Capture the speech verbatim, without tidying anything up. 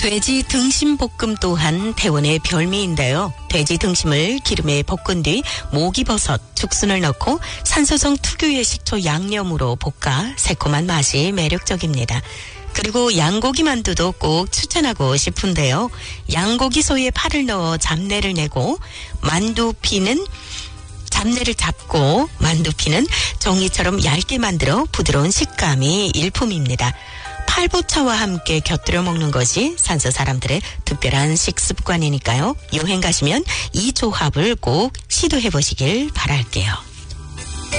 돼지 등심볶음 또한 대원의 별미인데요. 돼지 등심을 기름에 볶은 뒤 목이버섯, 죽순을 넣고 산소성 특유의 식초 양념으로 볶아 새콤한 맛이 매력적입니다. 그리고 양고기 만두도 꼭 추천하고 싶은데요. 양고기 소에 파를 넣어 잡내를 내고 만두피는 잡내를 잡고 만두피는 종이처럼 얇게 만들어 부드러운 식감이 일품입니다. 팔보차와 함께 곁들여 먹는 것이 산서 사람들의 특별한 식습관이니까요. 여행 가시면 이 조합을 꼭 시도해 보시길 바랄게요.